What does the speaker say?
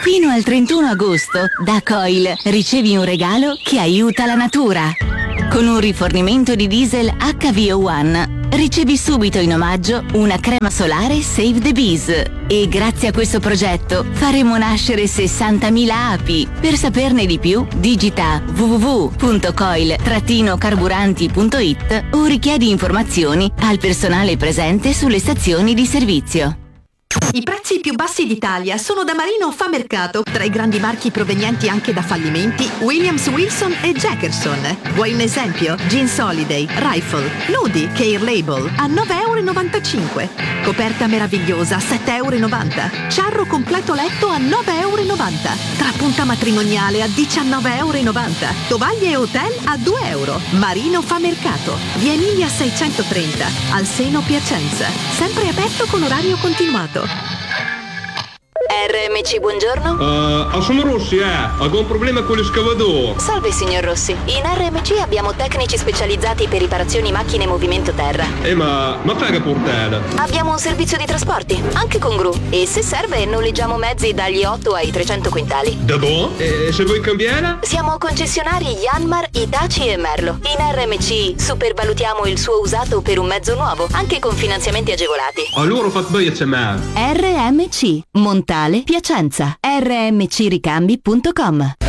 Fino al 31 agosto, da Coil ricevi un regalo che aiuta la natura. Con un rifornimento di diesel HVO1 ricevi subito in omaggio una crema solare Save the Bees. E grazie a questo progetto faremo nascere 60.000 api. Per saperne di più, digita www.coil-carburanti.it o richiedi informazioni al personale presente sulle stazioni di servizio. I prezzi più bassi d'Italia sono da Marino Fa Mercato, tra i grandi marchi provenienti anche da fallimenti Williams, Wilson e Jackerson. Vuoi un esempio? Jeans Holiday, Rifle, Nudi, Care Label a 9,95 €. Coperta meravigliosa a 7,90 €. Ciarro completo letto a 9,90 €. Trapunta matrimoniale a 19,90 €. Tovaglie e hotel a 2 €. Marino Fa Mercato, via Emilia 630, al Seno Piacenza. Sempre aperto con orario continuato. RMC, buongiorno. Sono Rossi, ho un problema con l'escavator. Salve signor Rossi, in RMC abbiamo tecnici specializzati per riparazioni macchine e movimento terra. Ma fai che portare? Abbiamo un servizio di trasporti, anche con gru, e se serve noleggiamo mezzi dagli 8 ai 300 quintali. Da boh? E se vuoi cambiare? Siamo concessionari Yanmar, Hitachi e Merlo. In RMC supervalutiamo il suo usato per un mezzo nuovo, anche con finanziamenti agevolati. Allora fate bene a chiamare. RMC, Montale, Piacenza. rmcricambi.com